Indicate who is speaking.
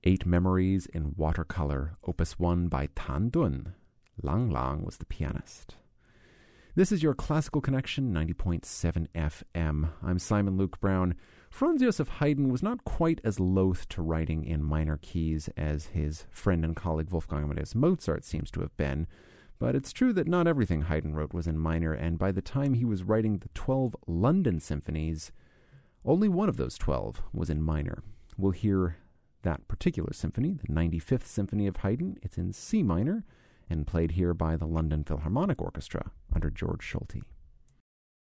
Speaker 1: Eight Memories in Watercolor, Opus 1 by Tan Dun. Lang Lang was the pianist. This is your Classical Connection, 90.7 FM. I'm Simon Luke Brown. Franz Joseph Haydn was not quite as loath to writing in minor keys as his friend and colleague Wolfgang Amadeus Mozart seems to have been, but it's true that not everything Haydn wrote was in minor, and by the time he was writing the 12 London symphonies, only one of those 12 was in minor. We'll hear that particular symphony, the 95th Symphony of Haydn. It's in C minor, and played here by the London Philharmonic Orchestra under George Solti.